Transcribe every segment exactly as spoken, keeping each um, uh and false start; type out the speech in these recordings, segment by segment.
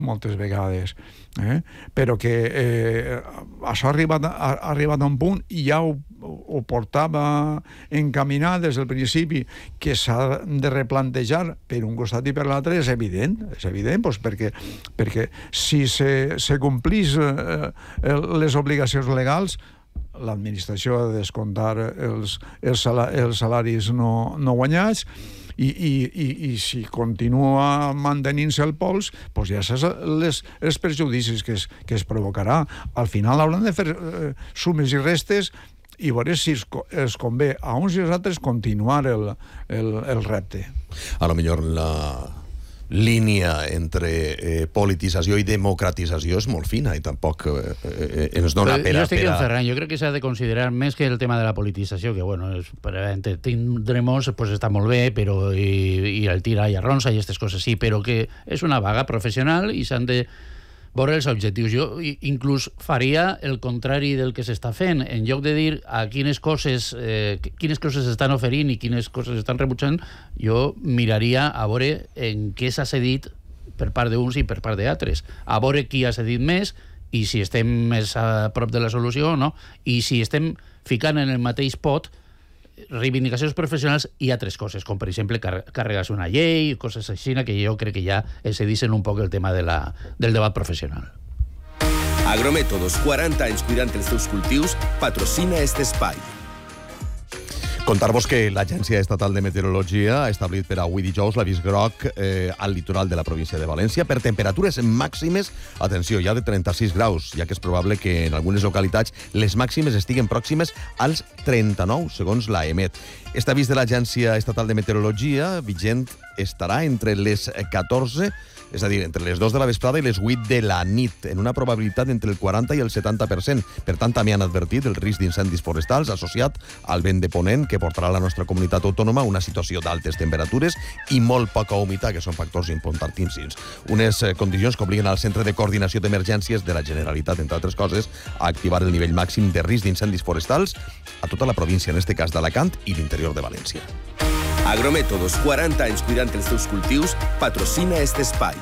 moltes vegades, eh? però que eh, això ha arribat, ha arribat a un punt i ja ho, ho portava encaminat des del principi, que s'ha de replantejar per un costat i per l'altre. És evident, és evident, doncs perquè, perquè si se, se complís eh, les obligacions legals, l'administració ha de descomptar els, els, els salaris no, no guanyats, i, i, i, i si continua mantenint-se el pols, doncs ja saps les, els perjudicis que es, que es provocarà. Al final hauran de fer eh, sumes i restes i veure si es, es convé a uns i als altres continuar el, el, el repte. A lo millor la línia entre eh, politització i democratització és molt fina i tampoc eh, eh, ens dona Però per a... Jo estic per a... en Ferran, jo crec que s'ha de considerar més que el tema de la politització, que bueno, és, per tindremos, pues està molt bé, però i, i el tira i arronsa i aquestes coses sí, però que és una vaga professional i s'han de veure els objectius. Jo inclús faria el contrari del que s'està fent. En lloc de dir a quines coses eh, quines coses s'estan oferint i quines coses estan rebutjant, jo miraria a veure en què s'ha cedit per part d'uns i per part d'altres. A veure qui ha cedit més i si estem més a prop de la solució o no. I si estem ficant en el mateix pot reivindicacions professionals i altres coses, com per exemple car carregar-se una llei, coses així, que jo crec que ja excedixen un poc el tema de la, del debat professional. Agrométodos, quaranta anys cuidant els teus cultius, patrocina este espai. Contar-vos que l'Agència Estatal de Meteorologia ha establit per avui dijous l'avís groc eh, al litoral de la província de València per temperatures màximes, atenció, ja de trenta-sis graus, ja que és probable que en algunes localitats les màximes estiguen pròximes als trenta-nou, segons la EMET. Este avís de l'Agència Estatal de Meteorologia vigent estarà entre les catorze, és a dir, entre les dues de la vesprada i les vuit de la nit, en una probabilitat entre el quaranta i el setanta per cent. Per tant, també han advertit el risc d'incendis forestals associat al vent de ponent que portarà a la nostra comunitat autònoma una situació d'altes temperatures i molt poca humitat, que són factors importantíssims. Unes eh, condicions que obliguen al Centre de Coordinació d'Emergències de la Generalitat, entre altres coses, a activar el nivell màxim de risc d'incendis forestals a tota la província, en este cas d'Alacant i l'interior de València. Agrométodos, quaranta anys cuidant els teus cultius, patrocina este espai.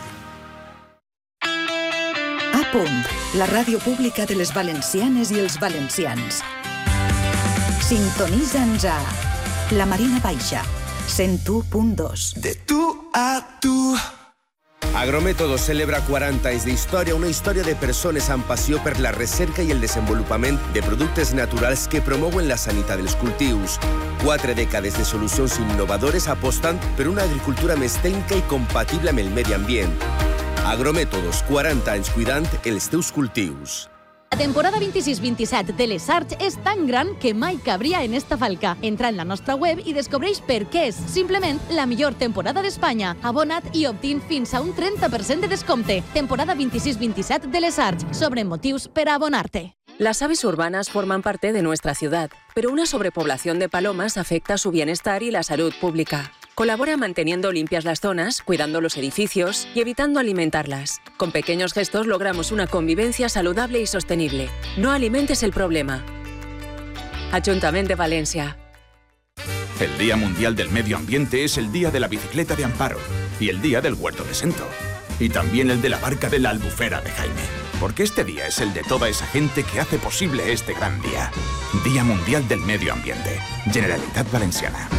A punt, la ràdio pública de les valencianes i els valencians. Sintonitza'ns a La Marina Baixa, cent u punt dos. De tu a tu. Agrométodos celebra quaranta anys d'història, una història de persones amb passió per la recerca i el desenvolupament de productes naturals que promouen la sanitat dels cultius. Quatre dècades de solucions innovadores apostant per una agricultura més tècnica i compatible amb el medi ambient. Agrométodos, quaranta anys cuidant els teus cultius. La temporada vint-i-sis vint-i-set de les Arts és tan gran que mai cabria en esta falca. Entra en la nostra web i descobreix per què és simplement la millor temporada d'Espanya. Abona't i obtén fins a un trenta per cent de descompte. Temporada vint-i-sis vint-i-set de les Arts. Sobre motius per a abonar-te. Las aves urbanas forman parte de nuestra ciudad, pero una sobrepoblación de palomas afecta su bienestar y la salud pública. Colabora manteniendo limpias las zonas, cuidando los edificios y evitando alimentarlas. Con pequeños gestos logramos una convivencia saludable y sostenible. No alimentes el problema. Ayuntamiento de Valencia. El Día Mundial del Medio Ambiente es el Día de la Bicicleta de Amparo y el Día del Huerto de Sento. Y también el de la Barca de la Albufera de Jaime. Porque este día es el de toda esa gente que hace posible este gran día. Día Mundial del Medio Ambiente. Generalitat Valenciana.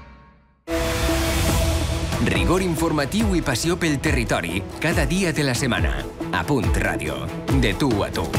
Rigor informatiu i passió pel territori, cada dia de la setmana. A Punt Ràdio. De tu a tu.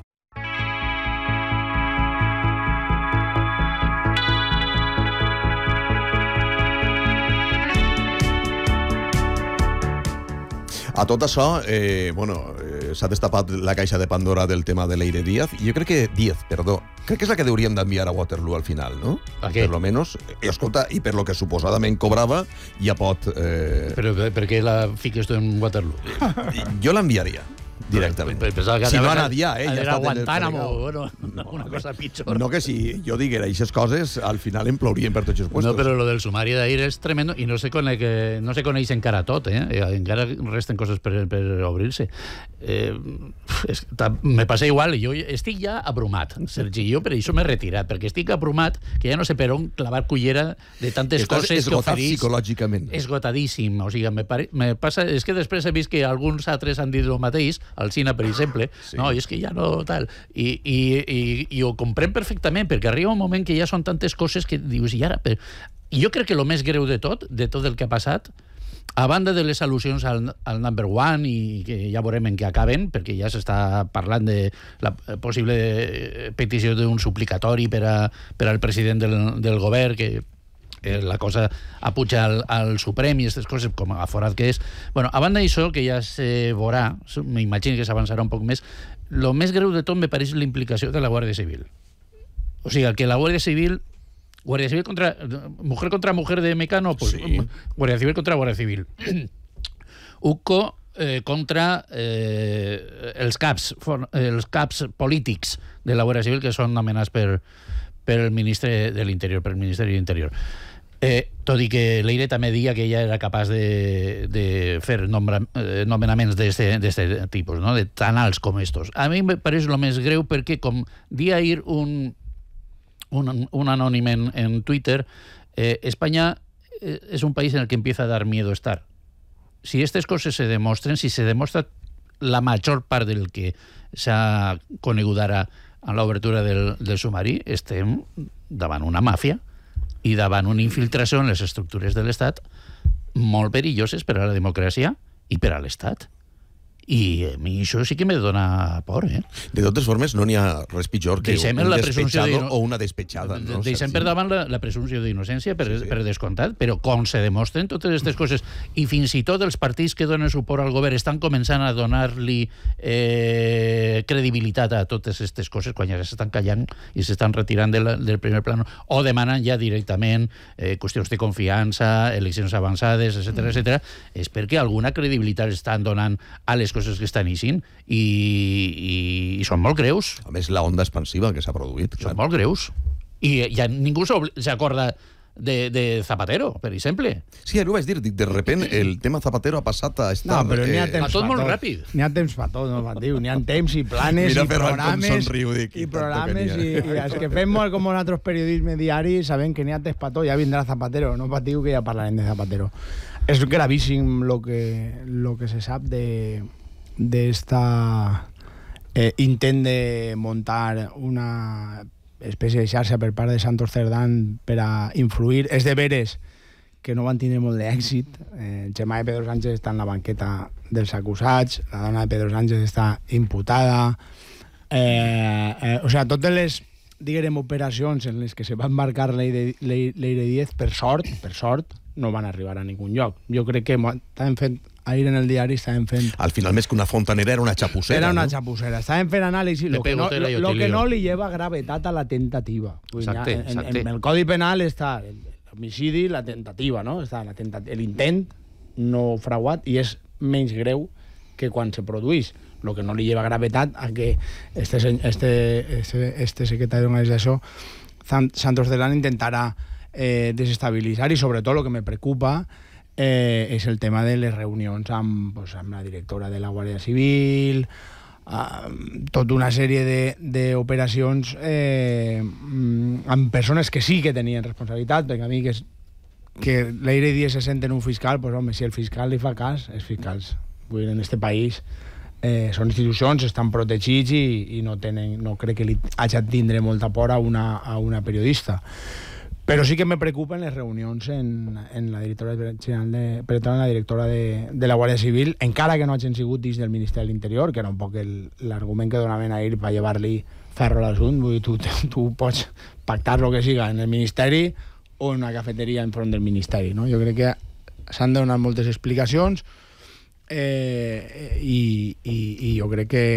A tot això, eh, bueno, eh, s'ha destapat la caixa de Pandora del tema de Leire Díaz. Jo crec que Díaz, perdó, crec que és la que hauríem d'enviar a Waterloo al final, no? A què? Per lo menos, i escolta, i per lo que suposadament cobrava, ja pot... Eh... Però per què la fiques tu en Waterloo? Jo l'enviaria directament. Si no ha anat ja, eh? Ja Guantánamo, bueno, una cosa pitjor. No que si jo diguera aquestes coses, al final em plourien per tots els puestos. No, però lo del sumari d'ahir és tremendo i no se coneix, no se coneix encara tot, eh? Encara resten coses per, per obrir-se. Eh, és, me passa igual, jo estic ja abrumat, Sergi, jo per això m'he retirat, perquè estic abrumat, que ja no sé per on clavar cullera de tantes Estàs coses que oferís. psicològicament. Esgotadíssim, o sigui, me, pare, me passa, és que després he vist que alguns altres han dit el mateix, al cine, per exemple, sí. No, i és que ja no tal, i, i, i, i ho comprenc perfectament, perquè arriba un moment que ja són tantes coses que dius, i ara, però... jo crec que el més greu de tot, de tot el que ha passat, a banda de les al·lusions al, al number one, i que ja veurem en què acaben, perquè ja s'està parlant de la possible petició d'un suplicatori per, a, per al president del, del govern, que eh, la cosa apuja al, al Suprem i aquestes coses, com a forat que és. Bueno, a banda d'això, que ja se veurà, m'imagino que s'avançarà un poc més, el més greu de tot me pareix la implicació de la Guàrdia Civil. O sigui, que la Guàrdia Civil... Guardia Civil contra... Mujer contra mujer de Mecano, pues sí. Guardia Civil contra Guardia Civil. U C O eh, contra eh, els caps for, els caps polítics de la Guàrdia Civil, que són nomenats per, per el ministre de l'Interior, per el Ministeri de l'Interior. Eh, tot i que Leire també dia que ella era capaç de, de fer nombra, eh, nomenaments d'aquest tipus, no? De tan alts com estos. A mi me pareix el més greu perquè, com dia ahir un Un, un anónimo en, en Twitter, eh, España eh, es un país en el que empieza a dar miedo estar. Si estas cosas se demuestran, si se demuestra la mayor parte del que s'ha conegut ara en l'obertura del, del submarí, estem davant una màfia i davant una infiltració en les estructures de l'Estat molt perilloses per a la democràcia i per a l'Estat. I a mi això sí que me dona por, eh? De totes formes, no n'hi ha res pitjor que deixem un la despetxado o una despetxada. No? Deixem per davant la, la presumpció d'innocència, per, sí, sí. per descomptat, però com se demostren totes aquestes coses, i fins i tot els partits que donen suport al govern estan començant a donar-li eh, credibilitat a totes aquestes coses, quan ja s'estan callant i s'estan retirant de la, del primer plano, o demanen ja directament eh, qüestions de confiança, eleccions avançades, etcètera, etcètera, és perquè alguna credibilitat estan donant a les coses que estan eixint i, i, i són molt greus. A més, la onda expansiva que s'ha produït. Són molt greus. I ja ningú s'acorda de, de Zapatero, per exemple. Sí, ara ho vaig dir, de repent el tema Zapatero ha passat a estar... No, però n'hi ha temps a tot molt ràpid. N'hi ha temps per tot, no, diu, n'hi ha temps i planes Mira, i programes somriu, dic, i programes i, i els que fem molt com nosaltres periodisme diari sabem que n'hi ha temps per tot, ja vindrà Zapatero, no patiu que ja parlarem de Zapatero. És gravíssim lo que, lo que se sap de... d'esta eh, intent de montar una espècie de xarxa per part de Santos Cerdán per a influir. És de veres que no van tindre molt d'èxit. Eh, el germà de Pedro Sánchez està en la banqueta dels acusats, la dona de Pedro Sánchez està imputada. Eh, eh, o sigui, totes les, diguem, operacions en les que se va embarcar Leire, Leire Díez, per sort, per sort, no van arribar a ningun lloc. Jo crec que estàvem fent, ahir en el diari estàvem fent... Al final, més que una fontanera, era una xapussera. Era una no? xapussera. Estàvem fent anàlisi. Lo que, no, lo, lo que no li lleva gravetat a la tentativa. Exacte, en, exacte. en el Codi Penal està l'homicidi, la tentativa, no? Està l'intent no frauat i és menys greu que quan se produeix. Lo que no li lleva gravetat a que este, este, este, este secretari d'organització, Santos Cerdán, intentarà eh, desestabilitzar, i sobretot el que me preocupa eh, és el tema de les reunions amb, pues, amb la directora de la Guàrdia Civil, eh, tota una sèrie d'operacions eh, amb persones que sí que tenien responsabilitat, perquè a mi que, és, que Leire Díez se sent en un fiscal, pues, home, si el fiscal li fa cas, els fiscals, vull dir, en este país eh, són institucions, estan protegits i, i no, tenen, no crec que li hagi de tindre molta por a una, a una periodista. Però sí que me preocupen les reunions en, en la directora general de, perdó, en la directora de, de la Guàrdia Civil, encara que no hagin sigut dins del Ministeri de l'Interior, que era un poc l'argument que donaven ahir per llevar-li ferro a l'assunt. Vull dir, tu, tu pots pactar el que siga en el Ministeri o en una cafeteria enfront del Ministeri, no? Jo crec que s'han donat moltes explicacions eh, i, i, i jo crec que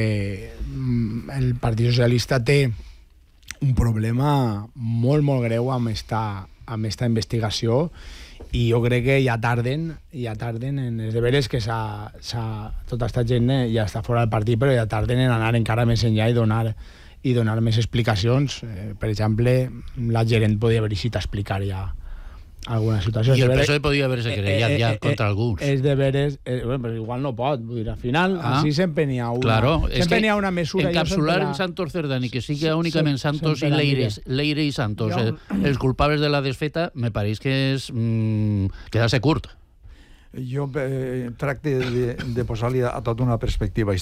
el Partit Socialista té un problema molt, molt greu amb esta, amb esta investigació, i jo crec que ja tarden, ja tarden en els deberes que s'ha, tota aquesta gent ja està fora del partit, però ja tarden en anar encara més enllà i donar, i donar més explicacions. Eh, per exemple, la gerent podria haver eixit a explicar ja alguna situació. I el P P S O E podia haver-se querellat eh, eh, ja eh, contra alguns. És de veres... Eh, bueno, però igual no pot. Vull dir, al final, ah, així sempre n'hi ha una. Claro, sempre n'hi ha una mesura. Encapsular en Santos Cerdán i que siga únicament Santos i Leire, Leire i Santos, eh, els culpables de la desfeta, me pareix que és mm, quedar-se curt. Jo eh, tracte de, de posar-li a tot una perspectiva històrica.